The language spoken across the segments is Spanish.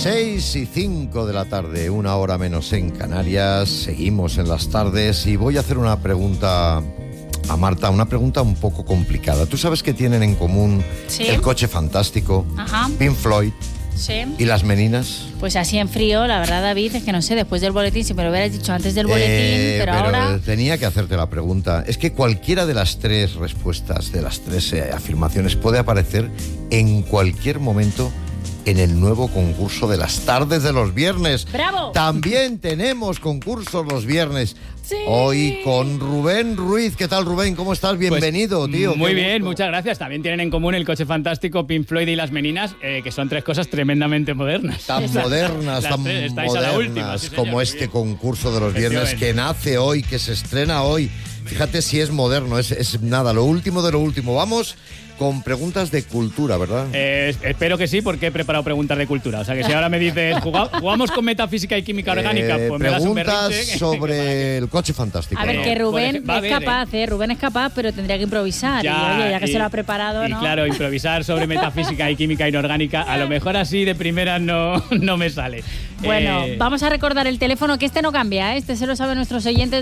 6:05 de la tarde, 1 hora menos en Canarias. Seguimos en las tardes y voy a hacer una pregunta a Marta, una pregunta un poco complicada. ¿Tú sabes que tienen en común el Coche Fantástico, Pink Floyd y las Meninas? Pues así en frío, la verdad, David, es que no sé, después del boletín, si me lo hubieras dicho antes del boletín, pero ahora... Tenía que hacerte la pregunta. Es que cualquiera de las tres respuestas, de las tres afirmaciones, puede aparecer en cualquier momento en el nuevo concurso de las tardes de los viernes. ¡Bravo! También tenemos concursos los viernes. Sí. Hoy con Rubén Ruiz. ¿Qué tal, Rubén? ¿Cómo estás? Bienvenido, pues, tío. Muy bien, muchas gracias. También tienen en común el Coche Fantástico, Pink Floyd y las Meninas, que son tres cosas tremendamente modernas. Tan modernas, tan modernas sí, como este concurso de los viernes que nace hoy, que se estrena hoy. Fíjate si es moderno, es nada, lo último de lo último. Vamos con preguntas de cultura, ¿verdad? Espero que sí, porque he preparado preguntas de cultura. O sea que si ahora me dices, ¿jugamos con metafísica y química orgánica? Pues me das un preguntas berrinche. sobre el Coche Fantástico. A ver, que Rubén es capaz, Rubén es capaz, pero tendría que improvisar. Ya que se lo ha preparado, ¿no? Y claro, improvisar sobre metafísica y química inorgánica, a lo mejor así de primera no me sale. Bueno, vamos a recordar el teléfono, que este no cambia, ¿eh? Este se lo saben nuestros oyentes,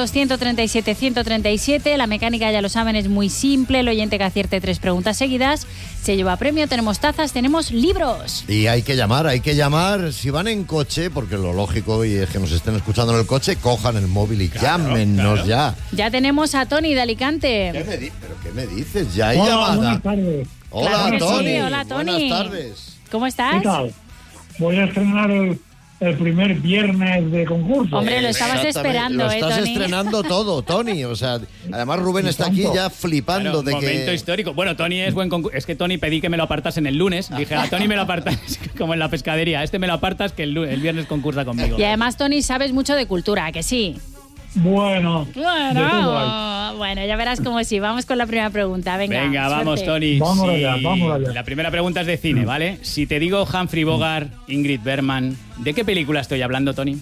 900-137-137. La mecánica, ya lo saben, es muy simple. El oyente que acierte 3 preguntas seguidas se lleva premio. Tenemos tazas, tenemos libros. Y hay que llamar. Si van en coche, porque lo lógico y es que nos estén escuchando en el coche, cojan el móvil y llámenos ya. Ya tenemos a Tony de Alicante. ¿Pero qué me dices? Ya hay llamada. Buenas tardes. Hola, Claro que Tony. sí. Hola, Tony. Buenas tardes. ¿Cómo estás? ¿Qué tal? Voy a estrenar el primer viernes de concurso. Hombre, lo estabas esperando, Lo estás Tony. estrenando todo, Tony. O sea, además Rubén está aquí ya flipando de que... Momento histórico. Bueno, Tony es buen concurso. Es que Tony pedí que me lo apartasen el lunes. Dije, a Tony me lo apartas como en la pescadería. Me lo apartas que el viernes concursa conmigo. Y además, Tony, sabes mucho de cultura, ¿a que sí? Bueno, de todo hay. Bueno, ya verás cómo sí. Vamos con la primera pregunta. Venga, vamos, suerte. Tony. Vamos allá. La primera pregunta es de cine, ¿vale? Si te digo Humphrey Bogart, Ingrid Bergman, ¿de qué película estoy hablando, Tony?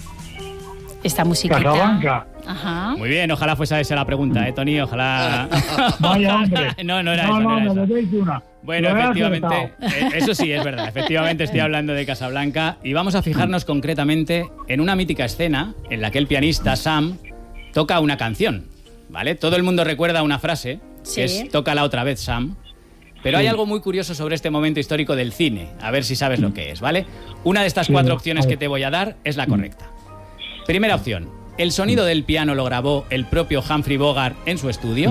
Esta musiquita. Casablanca. Ajá. Muy bien, ojalá fuese esa la pregunta, Tony, ojalá... Vaya, hombre. No era esa. me deis una. Bueno, Lo he efectivamente, acertado. eso sí es verdad. Efectivamente estoy hablando de Casablanca y vamos a fijarnos concretamente en una mítica escena en la que el pianista Sam toca una canción, ¿vale? Todo el mundo recuerda una frase, que es "tócala otra vez, Sam". Pero hay algo muy curioso sobre este momento histórico del cine. A ver si sabes lo que es, ¿vale? Una de estas 4 opciones que te voy a dar es la correcta. Primera opción: el sonido del piano lo grabó el propio Humphrey Bogart en su estudio.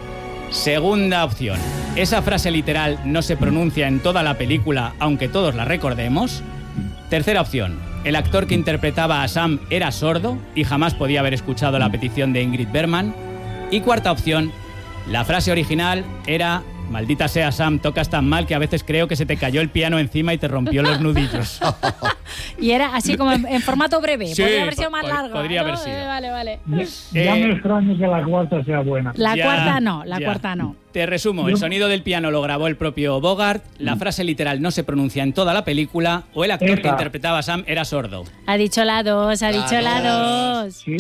Segunda opción: esa frase literal no se pronuncia en toda la película, aunque todos la recordemos. Tercera opción: el actor que interpretaba a Sam era sordo y jamás podía haber escuchado la petición de Ingrid Bergman. Y cuarta opción: la frase original era: "Maldita sea, Sam, tocas tan mal que a veces creo que se te cayó el piano encima y te rompió los nudillos". Y era así como en formato breve. Sí, podría haber sido más largo. podría haber ¿no? sido. Vale. Ya me extraño que la cuarta sea buena. La Ya, cuarta no. Te resumo: el sonido del piano lo grabó el propio Bogart, la frase literal no se pronuncia en toda la película, o el actor que interpretaba a Sam era sordo. Ha dicho la 2, dicho la 2. Sí.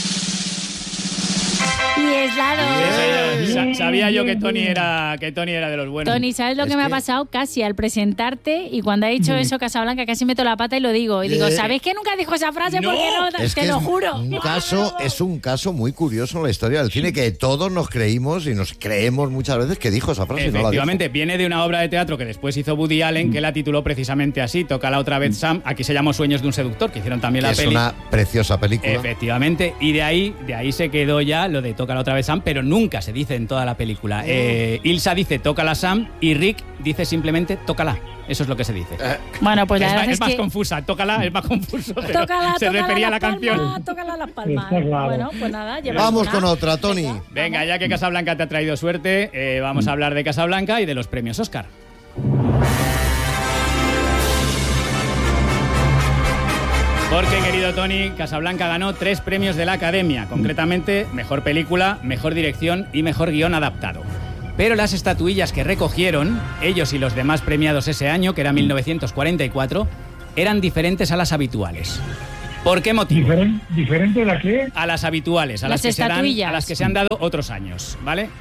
Y es la 2. Sabía yo que Tony era de los buenos. Tony, ¿sabes lo que me ha pasado? Casi al presentarte, y cuando ha dicho eso Casablanca, casi meto la pata y lo digo. Y digo, ¿sabes que nunca dijo esa frase? No. Porque no, Es te que lo juro. Es un caso muy curioso en la historia del cine, que todos nos creímos y nos creemos muchas veces que dijo esa frase. Efectivamente, no la dijo. viene de una obra de teatro que después hizo Woody Allen, que la tituló precisamente así: "Tócala otra vez, Sam". Aquí se llamó Sueños de un seductor, que hicieron también la Es peli. una preciosa película. Efectivamente, y de ahí se quedó ya lo de "tócala otra vez, Sam", pero nunca se dice en toda la película. Ilsa dice "tócala, Sam", y Rick dice simplemente "tócala". Eso es lo que se dice. Bueno, pues la verdad Es más que... confusa. "Tócala" es más confuso, pero Tócala, se tócala refería a la las canción. palmas, tócala las palmas. Está claro. Bueno, pues nada, llevamos Vamos una. con otra, Tony. Venga, ya que Casablanca te ha traído suerte, vamos a hablar de Casablanca y de los premios Oscar. Porque, querido Tony, Casablanca ganó 3 premios de la Academia, concretamente Mejor Película, Mejor Dirección y Mejor Guión Adaptado. Pero las estatuillas que recogieron, ellos y los demás premiados ese año, que era 1944, eran diferentes a las habituales. ¿Por qué motivo? ¿Diferente de la qué? A las habituales, a las que se dan, a las que se han dado otros años, ¿vale?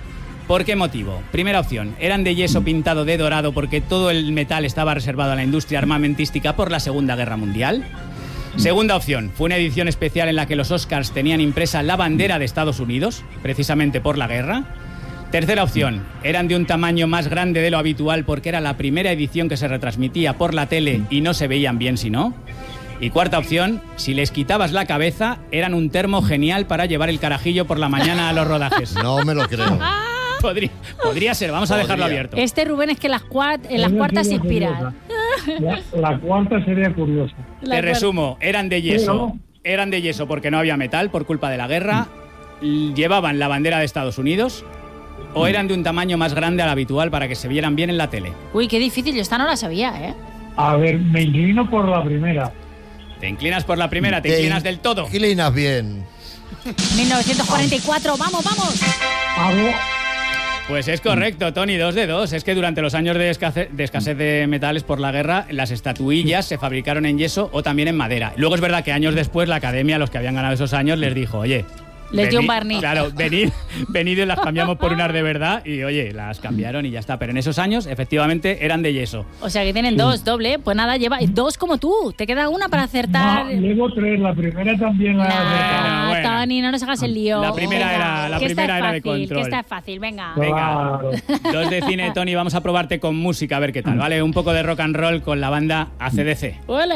¿Por qué motivo? Primera opción, eran de yeso pintado de dorado porque todo el metal estaba reservado a la industria armamentística por la Segunda Guerra Mundial. Segunda opción, fue una edición especial en la que los Oscars tenían impresa la bandera de Estados Unidos, precisamente por la guerra. Tercera opción, eran de un tamaño más grande de lo habitual porque era la primera edición que se retransmitía por la tele y no se veían bien si no. Y cuarta opción, si les quitabas la cabeza, eran un termo genial para llevar el carajillo por la mañana a los rodajes. No me lo creo. Podría ser, vamos a dejarlo abierto. Rubén, es que en las cuartas se inspira. La cuarta sería curiosa. Te resumo, eran de yeso porque no había metal por culpa de la guerra, llevaban la bandera de Estados Unidos o eran de un tamaño más grande al habitual para que se vieran bien en la tele. Uy, qué difícil, yo esta no la sabía, ¿eh? A ver, me inclino por la primera. ¿Te inclinas por la primera? ¿Te inclinas del todo? Te inclinas bien. 1944, ¡vamos! Hago... Pues es correcto, Tony, 2 de 2. Es que durante los años de escasez de metales por la guerra, las estatuillas se fabricaron en yeso o también en madera. Luego es verdad que años después la academia, los que habían ganado esos años, les dijo, oye... Les dio un barniz. Claro, venid y las cambiamos por unas de verdad y, oye, las cambiaron y ya está. Pero en esos años, efectivamente, eran de yeso. O sea que tienen 2, doble. Pues nada, lleva 2 como tú. Te queda una para acertar. No, llevo 3. La primera también la... Bueno. Tony, no nos hagas el lío. La primera era de control. Que está fácil, venga. Claro. 2 de cine, Tony. Vamos a probarte con música, a ver qué tal, ¿vale? Un poco de rock and roll con la banda AC/DC. ¡Ole!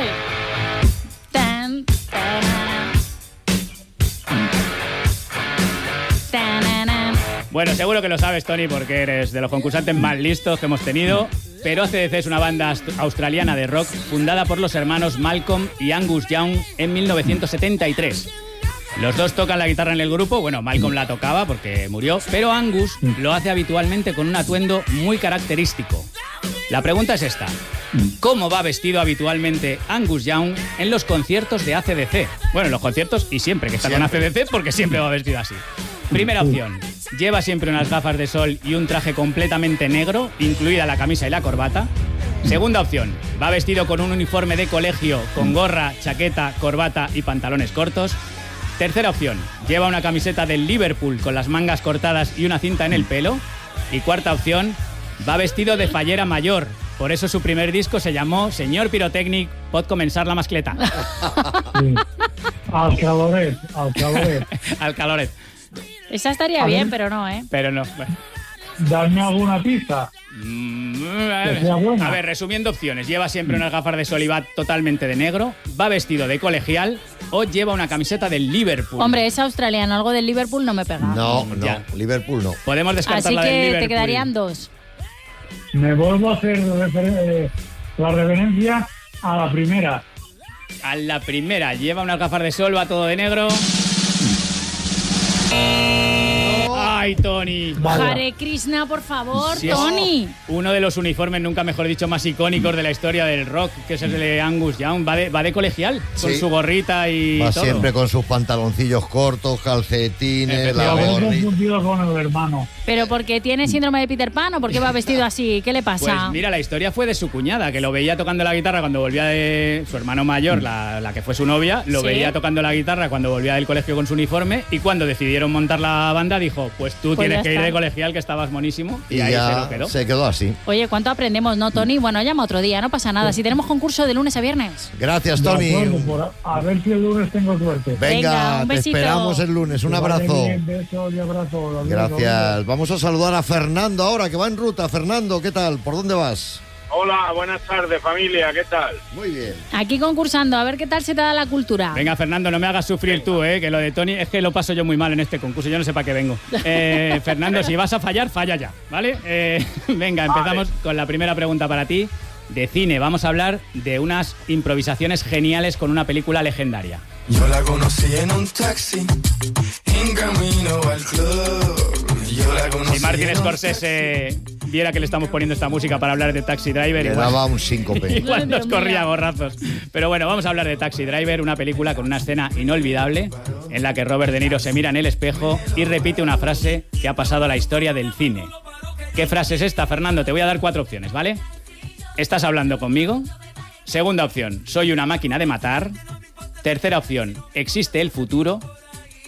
Bueno, seguro que lo sabes, Tony, porque eres de los concursantes más listos que hemos tenido. Pero AC/DC es una banda australiana de rock fundada por los hermanos Malcolm y Angus Young en 1973. Los dos tocan la guitarra en el grupo. Bueno, Malcolm la tocaba porque murió, pero Angus lo hace habitualmente con un atuendo muy característico. La pregunta es esta. ¿Cómo va vestido habitualmente Angus Young en los conciertos de AC/DC? Bueno, en los conciertos y siempre que está con AC/DC porque siempre va vestido así. Primera opción, lleva siempre unas gafas de sol y un traje completamente negro, incluida la camisa y la corbata. Segunda opción, va vestido con un uniforme de colegio, con gorra, chaqueta, corbata y pantalones cortos. Tercera opción, lleva una camiseta del Liverpool con las mangas cortadas y una cinta en el pelo. Y cuarta opción, va vestido de fallera mayor. Por eso su primer disco se llamó Señor Pirotècnic, pot comenzar la mascleta. Sí. Al caloret. Al caloret. Esa estaría bien, pero no, ¿eh? Pero no. Bueno. ¿Darme alguna pista? A ver, resumiendo opciones. Lleva siempre unas gafas de sol y va totalmente de negro. Va vestido de colegial o lleva una camiseta del Liverpool. Hombre, es australiano. Algo del Liverpool no me pega. No, Ya. Liverpool no. Podemos descartar Así la del que Liverpool. te quedarían 2. Me vuelvo a hacer la referencia a la primera. A la primera. Lleva unas gafas de sol, va todo de negro. ¡Ay, Tony! Hare Krishna, por favor, Sí, Tony. Uno de los uniformes, nunca mejor dicho, más icónicos de la historia del rock, que es el de Angus Young. Va de colegial, con Sí. su gorrita y Va todo. siempre con sus pantaloncillos cortos, calcetines, la Lo gorri. he confundido con el hermano. ¿Pero porque tiene síndrome de Peter Pan o porque va vestido así? ¿Qué le Pues pasa? mira, la historia fue de su cuñada, que lo veía tocando la guitarra cuando volvía de... Su hermano mayor, la que fue su novia, lo Sí. veía tocando la guitarra cuando volvía del colegio con su uniforme y cuando decidieron montar la banda dijo, pues tú Pues tienes ya que ir está. de colegial, que estabas monísimo. Y, Y ahí ya se lo quedó. así. Oye, ¿cuánto aprendemos, no, Tony? Bueno, llama otro día, no pasa nada. Si tenemos concurso de lunes a viernes. Gracias, De Tony. acuerdo, a ver si el lunes tengo suerte. Venga, un te besito. esperamos el lunes. Un Que vaya abrazo. bien, besos y abrazos. Adiós, Gracias. Vamos a saludar a Fernando ahora, que va en ruta. Fernando, ¿qué tal? ¿Por dónde vas? Hola, buenas tardes familia, ¿qué tal? Muy bien. Aquí concursando, a ver qué tal se te da la cultura. Venga, Fernando, no me hagas sufrir tú, que lo de Tony es que lo paso yo muy mal en este concurso, yo no sé para qué vengo. Fernando, si vas a fallar, falla ya, ¿vale? Venga, empezamos con la primera pregunta para ti. De cine, vamos a hablar de unas improvisaciones geniales con una película legendaria. Yo la conocí en un taxi, en camino al club. Yo la conocí. Si Martin en un Scorsese viera que le estamos poniendo esta música para hablar de Taxi Driver, Le daba un síncope. igual nos Dios corría mío. gorrazos. Pero bueno, vamos a hablar de Taxi Driver, una película con una escena inolvidable en la que Robert De Niro se mira en el espejo y repite una frase que ha pasado a la historia del cine. ¿Qué frase es esta, Fernando? Te voy a dar 4 opciones, ¿vale? ¿Estás hablando conmigo? Segunda opción, soy una máquina de matar. Tercera opción, existe el futuro.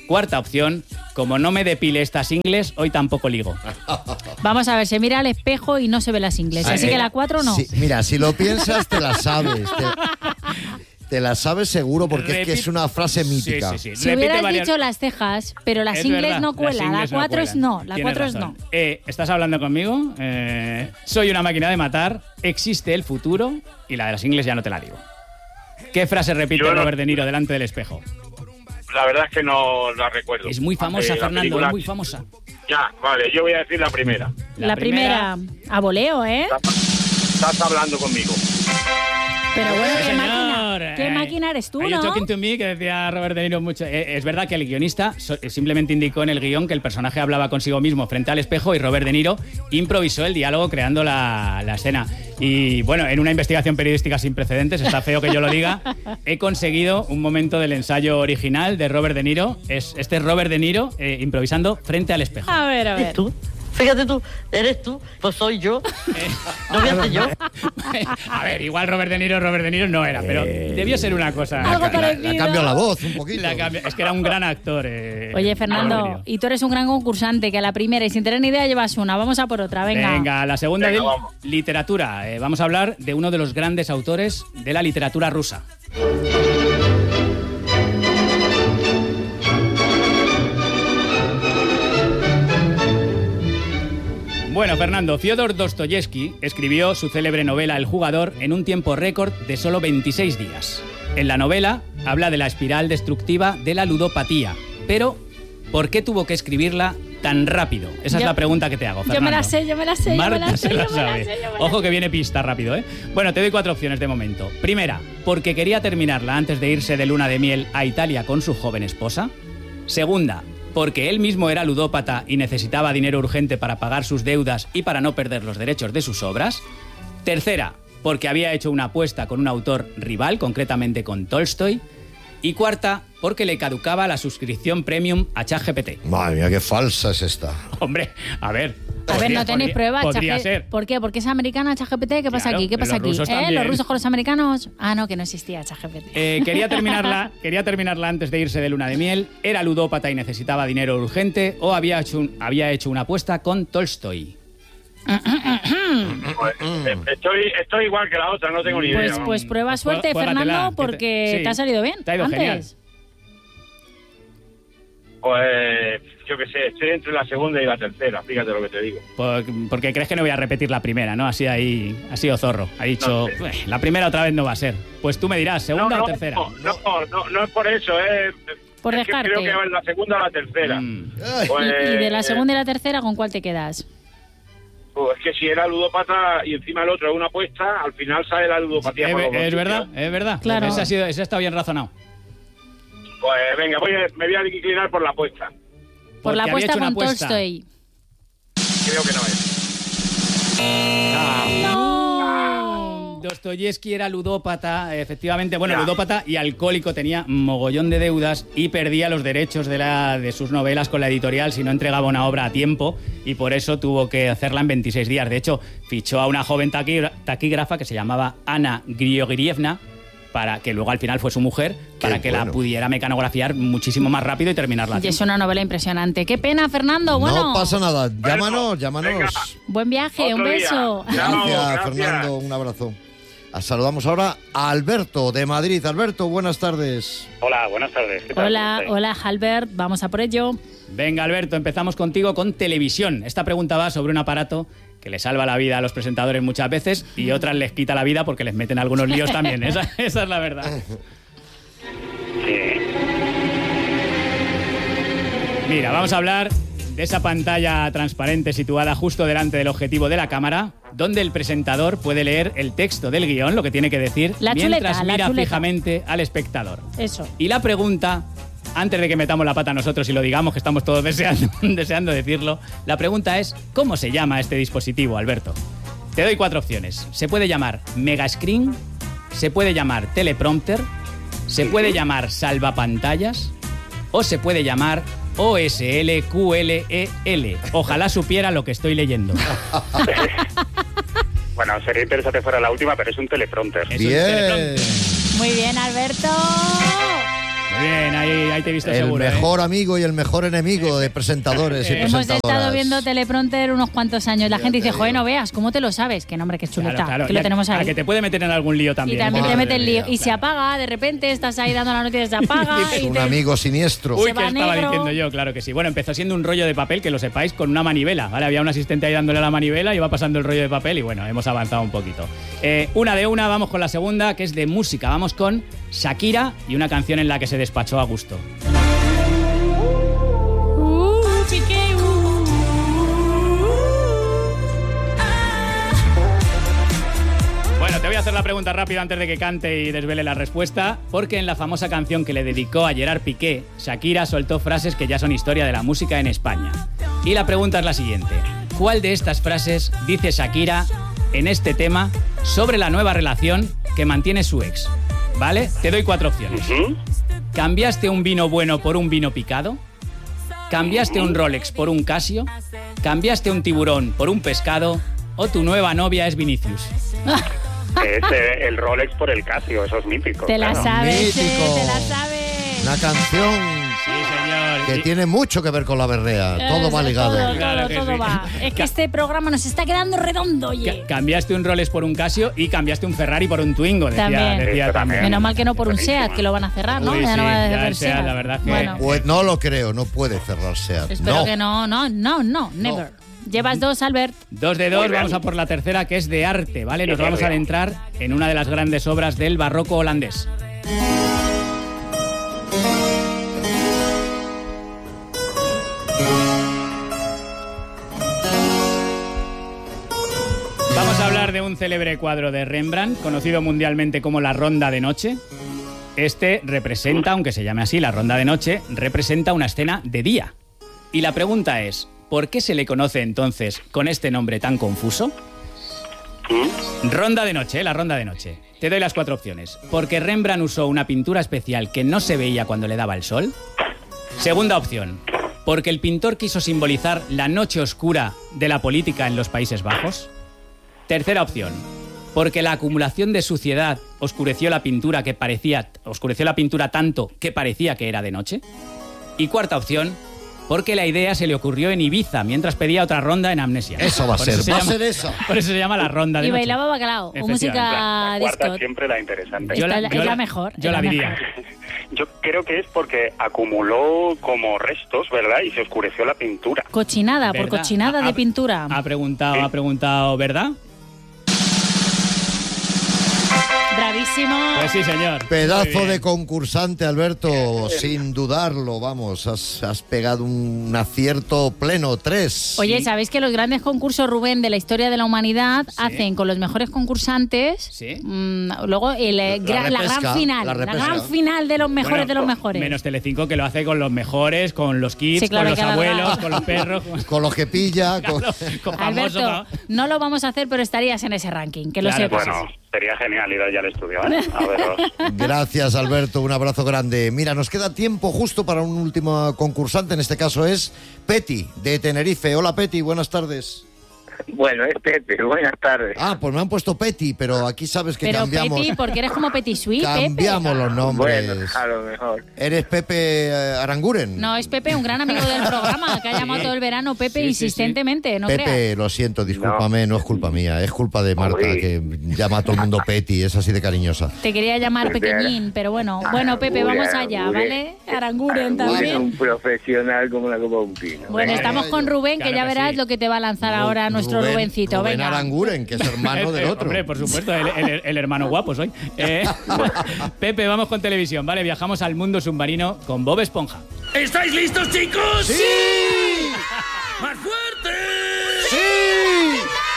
Cuarta opción, como no me depile estas ingles, hoy tampoco ligo. Vamos a ver, se mira al espejo y no se ve las ingles, así que la 4 no. Sí, mira, si lo piensas, te la sabes. Te la sabes seguro porque es que es una frase mítica. Sí. Si hubieras dicho las cejas, pero las ingles verdad, no cuelan, la 4 es no, la 4 es no. ¿Estás hablando conmigo? Soy una máquina de matar, existe el futuro y la de las ingles ya no te la digo. ¿Qué frase repite Robert De Niro delante del espejo? La verdad es que no la recuerdo. Es muy famosa, Fernando, es muy famosa. Ya, vale, yo voy a decir la primera. La primera, a voleo, ¿eh? Estás hablando conmigo. Pero bueno, Sí, ¿qué señor. máquina? ¿Qué máquina eres tú, Are you no? talking to me? Que decía Robert De Niro mucho. Es verdad que el guionista simplemente indicó en el guión que el personaje hablaba consigo mismo frente al espejo y Robert De Niro improvisó el diálogo creando la escena. Y bueno, en una investigación periodística sin precedentes, está feo que yo lo diga, he conseguido un momento del ensayo original de Robert De Niro. Este es Robert De Niro improvisando frente al espejo. A ver. ¿Eres tú? Fíjate tú, eres tú, pues soy yo. No voy a ser yo. A ver, igual Robert De Niro no era, pero debió ser una cosa. Algo La parecido. cambio la voz un poquito. Es que era un gran actor. Oye, Robert De Fernando, Niro. y tú eres un gran concursante, que a la primera y sin tener ni idea llevas una. Vamos a por otra, venga. La segunda Venga, de vamos. literatura. Vamos a hablar de uno de los grandes autores de la literatura rusa. Bueno, Fernando, Fyodor Dostoyevsky escribió su célebre novela El jugador en un tiempo récord de solo 26 días. En la novela habla de la espiral destructiva de la ludopatía, pero ¿por qué tuvo que escribirla tan rápido? Esa es Yo- la pregunta que te hago, Fernando. Yo me la sé. Marta se la yo me la sabe. sé. Ojo que viene pista rápido, ¿eh? Bueno, te doy 4 opciones de momento. Primera, porque quería terminarla antes de irse de luna de miel a Italia con su joven esposa. Segunda, porque él mismo era ludópata y necesitaba dinero urgente para pagar sus deudas y para no perder los derechos de sus obras. Tercera, porque había hecho una apuesta con un autor rival, concretamente con Tolstoy. Y cuarta, porque le caducaba la suscripción premium a ChatGPT. Madre mía, qué falsa es esta. Hombre, a ver. A ver, no tenéis pruebas. Podría ser. ¿Por qué? ¿Porque es americana ChatGPT? ¿Qué pasa Claro, aquí? ¿Qué pasa los aquí? rusos también. ¿Los rusos con los americanos? Ah, no, que no existía ChatGPT. Quería terminarla antes de irse de luna de miel. Era ludópata y necesitaba dinero urgente. O había hecho una apuesta con Tolstoy. Pues, estoy igual que la otra, no tengo ni idea. Pues prueba suerte, Juégatela, Fernando, que porque sí, te ha salido bien. te ha ido antes. genial. Pues yo qué sé, estoy entre la segunda y la tercera, fíjate lo que te digo. Porque crees que no voy a repetir la primera, ¿no? Así ahí ha sido zorro. Ha dicho, No sé. la primera otra vez no va a ser. Pues tú me dirás, ¿segunda no, o tercera? No es por eso, Por es que dejarte. creo que es la segunda o la tercera. Ay, Pues, Y de la segunda y la tercera, ¿con cuál te quedas? pues es que si era ludópata y encima el otro es una apuesta, al final sale la ludopatía por los dos Es verdad, sitios. es verdad. Claro. Ese está bien razonado. Pues venga, me voy a inclinar por la apuesta. Por la Porque había apuesta hecho una con apuesta. Tolstoy. Creo que no es. ¡No! Dostoyevsky era ludópata, efectivamente, bueno, Ya. ludópata y alcohólico, tenía mogollón de deudas y perdía los derechos de sus novelas con la editorial si no entregaba una obra a tiempo y por eso tuvo que hacerla en 26 días. De hecho, fichó a una joven taquígrafa que se llamaba Ana Grigorievna, para que luego al final fue su mujer, para que bueno. la pudiera mecanografiar muchísimo más rápido y terminarla a Y tiempo. es una novela impresionante. Qué pena, Fernando. Bueno, no pasa nada. Bueno, Llámanos. venga. buen viaje, un Otro día. beso. Chao, Gracias, Fernando. Un abrazo. Saludamos ahora a Alberto de Madrid. Alberto, buenas tardes. Hola, buenas tardes. ¿Qué tal? Hola, ¿Cómo estáis? hola, Albert. Vamos a por ello. Venga, Alberto, empezamos contigo con televisión. Esta pregunta va sobre un aparato que le salva la vida a los presentadores muchas veces y otras les quita la vida porque les meten algunos líos también. Esa es la verdad. Sí. Mira, vamos a hablar de esa pantalla transparente situada justo delante del objetivo de la cámara, donde el presentador puede leer el texto del guión, lo que tiene que decir, La mientras chuleta, la mira chuleta. fijamente al espectador. Eso. Y la pregunta, antes de que metamos la pata nosotros y lo digamos, que estamos todos deseando decirlo, la pregunta es, ¿cómo se llama este dispositivo, Alberto? Te doy 4 opciones. Se puede llamar Megascreen, se puede llamar teleprompter, se puede llamar salvapantallas o se puede llamar OSLQLEL. Ojalá supiera lo que estoy leyendo. Bueno, sería interesante fuera la última, pero es un teleprompter. Es un Bien. teleprompter. Muy bien, Alberto. Muy bien, ahí te he visto seguro. El mejor amigo y el mejor enemigo de presentadores y Hemos presentadoras. estado viendo teleprompter unos cuantos años. La gente dice, joder, no veas, ¿cómo te lo sabes? Que nombre, que chuleta, Claro, que lo tenemos ahí. Que te puede meter en algún lío también. Y también te mete el lío. mía, Y se apaga, de repente estás ahí dando la noticia, se apaga. Es y un te- amigo siniestro. Uy, Se que va estaba negro. diciendo yo, claro que sí. Bueno, empezó siendo un rollo de papel, que lo sepáis, con una manivela, ¿vale? Había un asistente ahí dándole la manivela, iba pasando el rollo de papel y bueno, hemos avanzado un poquito. Una, vamos con la segunda, que es de música. Vamos con Shakira y una canción en la que se despachó a gusto. Piqué, Bueno, te voy a hacer la pregunta rápida antes de que cante y desvele la respuesta, porque en la famosa canción que le dedicó a Gerard Piqué, Shakira soltó frases que ya son historia de la música en España. Y la pregunta es la siguiente. ¿Cuál de estas frases dice Shakira en este tema sobre la nueva relación que mantiene su ex? ¿Vale? Te doy 4 opciones. ¿Cambiaste un vino bueno por un vino picado? ¿Cambiaste un Rolex por un Casio? ¿Cambiaste un tiburón por un pescado? ¿O tu nueva novia es Vinicius? Es el Rolex por el Casio, eso es mítico. Te la claro. sabes, Mítico. te la sabes. Una canción Sí, señor. que tiene mucho que ver con la berrea. Todo va ligado. Todo, Claro que todo sí. va. Es que este programa nos está quedando redondo, oye. Cambiaste un Rolex por un Casio y cambiaste un Ferrari por un Twingo, decía También. decía Esto también. Menos mal que no por un Buenísimo. SEAT, que lo van a cerrar, ¿no? Uy, ya no sí, va a ya hacer el SEAT, SEAT. la verdad que- Bueno, Pues no lo creo, no puede cerrar SEAT. espero No. que no, never. Llevas 2, Albert. 2 de 2, Muy bien. vamos a por la tercera, que es de arte, ¿vale? Nos Qué vamos a bien. adentrar en una de las grandes obras del barroco holandés. Vamos a hablar de un célebre cuadro de Rembrandt, conocido mundialmente como La Ronda de Noche. Este representa, aunque se llame así, La Ronda de Noche, representa una escena de día. Y la pregunta es, ¿por qué se le conoce entonces con este nombre tan confuso? Ronda de noche, la ronda de noche. Te doy las 4 opciones. Porque Rembrandt usó una pintura especial que no se veía cuando le daba el sol. Segunda opción. Porque el pintor quiso simbolizar la noche oscura de la política en los Países Bajos. Tercera opción. Porque la acumulación de suciedad oscureció la pintura tanto que parecía que era de noche. Y cuarta opción. Porque la idea se le ocurrió en Ibiza mientras pedía otra ronda en Amnesia. Eso va a Por ser, se va a llama- ser esa. Por eso se llama La Ronda de Y Noche. bailaba bacalao, o Efectivamente. música La cuarta disco. siempre la interesante. Yo Esta es la mejor, Yo es la la diría. mejor. Yo creo que es porque acumuló como restos, ¿verdad? Y se oscureció la pintura. Cochinada, por ¿Verdad? cochinada de pintura. Ha preguntado, ¿verdad? Bravísimo. Pues sí, señor. Muy Pedazo bien. de concursante, Alberto, sin dudarlo, vamos, has pegado un acierto pleno, 3. Oye, ¿sabéis que los grandes concursos, Rubén, de la historia de la humanidad hacen con los mejores concursantes Sí. luego La la gran repesca, final, la la repesca. gran final de los mejores Bueno, de los mejores? Menos Telecinco, que lo hace con los mejores, con los kids, Sí, claro, con los hay que alargar. abuelos, con los perros, Con los que pilla, con... con Alberto, famosos. no lo vamos a hacer, pero estarías en ese ranking, que lo Claro, sepas. Bueno, sería genial ir ya al estudio, ¿eh? A veros. Gracias, Alberto, un abrazo grande. Mira, nos queda tiempo justo para un último concursante, en este caso es Peti, de Tenerife. Hola, Peti, buenas tardes. Bueno, es Pepe, buenas tardes. Ah, pues me han puesto Peti, pero aquí sabes que Pero cambiamos. Peti, porque eres como Petit Suisse, Cambiamos Pepe. los nombres. Bueno, a lo mejor. ¿Eres Pepe Aranguren? No, es Pepe, un gran amigo del programa, que ha llamado todo el verano Pepe Sí, sí, insistentemente, no Pepe, creas. lo siento, discúlpame, no es culpa mía, es culpa de Marta, Uy. que llama a todo el mundo Peti, es así de cariñosa. Te quería llamar Pepe pequeñín, pero bueno. Bueno, Pepe, vamos allá, ¿vale? Aranguren Bueno, también. un profesional como la copa de un pino. Bueno, ¿eh? estamos con Rubén, que Claro ya que verás sí. lo que te va a lanzar ahora nuestro Rubén- Rubencito. Rubén Venga. Aranguren, que es hermano del otro. Hombre, por supuesto, el hermano guapo soy. Pepe, vamos con televisión, ¿vale? Viajamos al mundo submarino con Bob Esponja. ¿Estáis listos, chicos? ¡Sí! ¡Más fuerte! ¡Sí!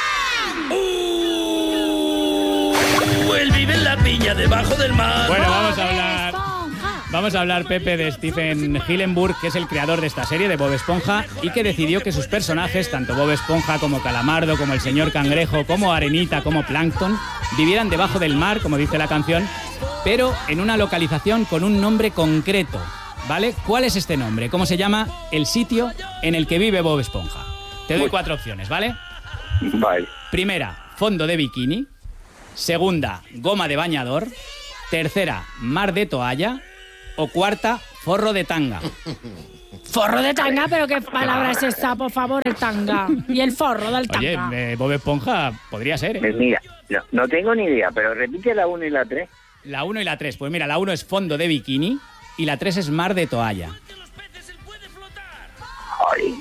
Él vive en la piña debajo del mar. Bueno, vamos a hablar, Pepe, de Stephen Hillenburg, que es el creador de esta serie, de Bob Esponja, y que decidió que sus personajes, tanto Bob Esponja como Calamardo, como el señor Cangrejo, como Arenita, como Plankton, vivieran debajo del mar, como dice la canción, pero en una localización con un nombre concreto, ¿vale? ¿Cuál es este nombre? ¿Cómo se llama el sitio en el que vive Bob Esponja? Te doy 4 opciones, ¿vale? Vale. Primera, fondo de bikini. Segunda, goma de bañador. Tercera, mar de toalla. O cuarta, forro de tanga. Forro de tanga, pero qué palabra es esa, por favor, el tanga. Y el forro del tanga. Oye, Bob Esponja podría ser, ¿eh? Pues mira, no tengo ni idea, pero repite la 1 y la 3. La 1 y la 3. Pues mira, la 1 es fondo de bikini y la 3 es mar de toalla. Ay.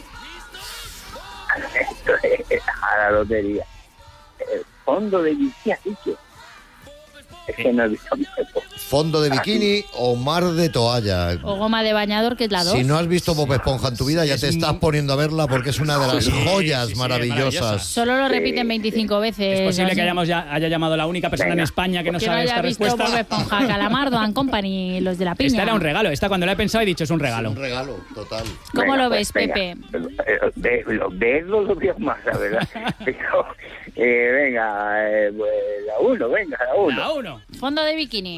Esto es a la lotería. El fondo de bikini, ¿has dicho? Es que no he visto. Fondo de bikini o mar de toalla. O goma de bañador, que es la 2. Si no has visto Bob Esponja en tu vida, ya te estás poniendo a verla porque es una de las joyas maravillosas. Solo lo repiten 25 veces. Es posible que haya llamado la única persona en España que no sabe esta respuesta. Bob Esponja, Calamardo and Company, los de la piña. Esta era un regalo. Esta cuando la he pensado he dicho es un regalo. Un regalo, total. ¿Cómo Venga, lo ves, pues, Pepe? Verlo lo veo más, la verdad. Pero, venga, pues, la 1, venga, la 1. La 1. Fondo de bikini.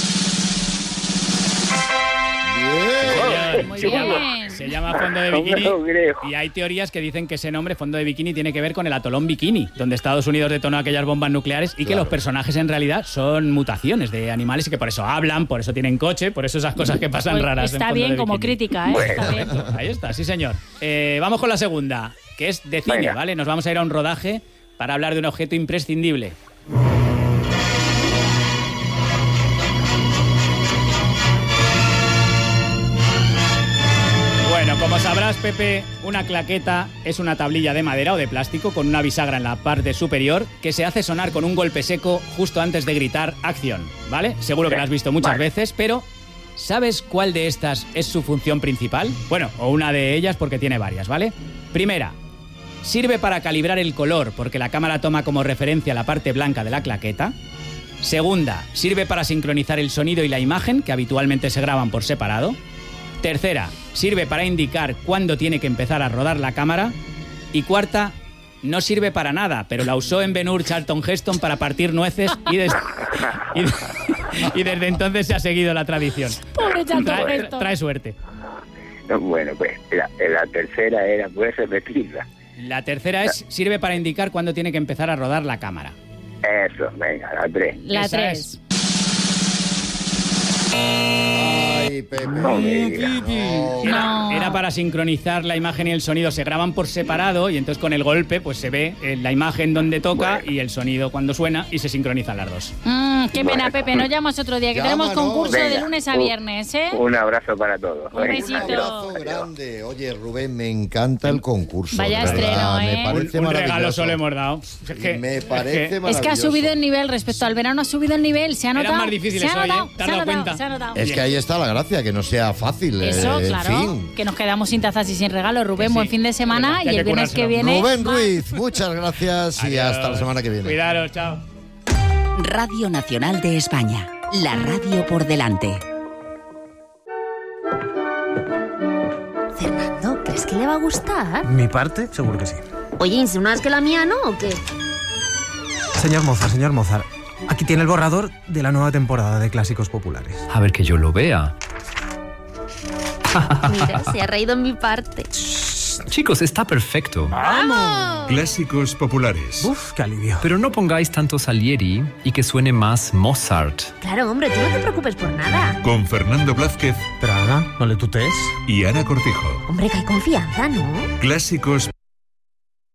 Bien. Muy Se bien. Se llama fondo de bikini y hay teorías que dicen que ese nombre, fondo de bikini, tiene que ver con el atolón Bikini, donde Estados Unidos detonó aquellas bombas nucleares y que los personajes en realidad son mutaciones de animales y que por eso hablan, por eso tienen coche, por eso esas cosas que pasan Pues raras. está bien como crítica, ¿eh? Bueno. Está bien. Ahí está, sí señor. Vamos con la segunda, que es de cine, Venga. ¿vale? Nos vamos a ir a un rodaje para hablar de un objeto imprescindible. Bueno, como sabrás, Pepe, una claqueta es una tablilla de madera o de plástico con una bisagra en la parte superior que se hace sonar con un golpe seco justo antes de gritar acción, ¿vale? Seguro que la has visto muchas veces, pero ¿sabes cuál de estas es su función principal? Bueno, o una de ellas porque tiene varias, ¿vale? Primera, sirve para calibrar el color porque la cámara toma como referencia la parte blanca de la claqueta. Segunda, sirve para sincronizar el sonido y la imagen que habitualmente se graban por separado. Tercera, sirve para indicar cuándo tiene que empezar a rodar la cámara. Y cuarta, no sirve para nada, pero la usó en Ben-Hur Charlton Heston para partir nueces y desde entonces se ha seguido la tradición. Pobre Charlton Heston. Trae suerte. Bueno, pues la tercera era, puedes repetirla. La tercera es, sirve para indicar cuándo tiene que empezar a rodar la cámara. Eso, venga, la 3. La Esa 3. es. Ay, Pepe. No me digas. No. Era para sincronizar la imagen y el sonido. Se graban por separado y entonces con el golpe pues se ve la imagen donde toca y el sonido cuando suena y se sincronizan las dos. Qué pena, Pepe. Nos llamas otro día, que tenemos Llámanos. concurso de Venga. lunes a viernes, ¿eh? Un abrazo para todos. Un Venga, besito. Abrazo grande. Oye, Rubén, me encanta el concurso. Vaya de verdad, estreno, ¿eh? Me parece Un maravilloso. regalo solo hemos dado. Me parece maravilloso. Es que ha subido el nivel respecto al verano, ha subido el nivel. Se ha Eran notado. más difíciles se ha hoy, ¿eh? notado, ¿Te has se ha dado notado, cuenta? se ha notado. Es que ahí está la gracia, que no sea fácil. Eso, en claro. fin. Que nos quedamos sin tazas y sin regalo. Rubén, Sí. buen fin de semana. Que hay Y el que viernes que currárselo. viene. Rubén Ruiz, muchas gracias y Adiós. hasta la semana que viene. Cuidaros, chao. Radio Nacional de España. La radio por delante. Fernando, ¿crees que le va a gustar? Mi parte, seguro que sí. Oye, ¿insinúas que la mía no o qué? Señor Mozart, aquí tiene el borrador de la nueva temporada de Clásicos Populares. A ver que yo lo vea. Mira, se ha reído en mi parte. Chicos, está perfecto. ¡Vamos! Clásicos Populares. Uf, qué alivio. Pero no pongáis tanto Salieri y que suene más Mozart. Claro, hombre, tú no te preocupes por nada. Con Fernando Blázquez Pero Ana, no le tutees. y Ana Cortijo. Hombre, que hay confianza, ¿no? Clásicos